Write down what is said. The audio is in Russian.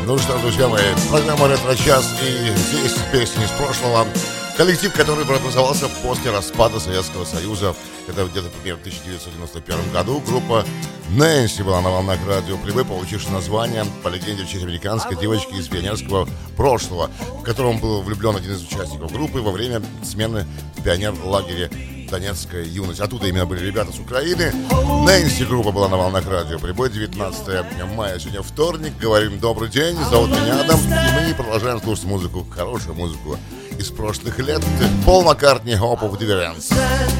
Ну что, друзья мои, программа «Ретро-час», и здесь песни из прошлого. Коллектив, который образовался после распада Советского Союза, это где-то примерно в 1991 году. Группа Нэнси была на волнах радио Прибы, получившая название по легенде американской девочки из пионерского прошлого, в котором был влюблен один из участников группы во время смены в пионер-лагере Донецкая юность. Оттуда именно были ребята с Украины. Нэнси группа была на волнах радио Прибой. 19 мая, сегодня вторник. Говорим добрый день, зовут меня Адам. И мы продолжаем слушать музыку, хорошую музыку из прошлых лет. Пол Маккартни, Hope of Deliverance.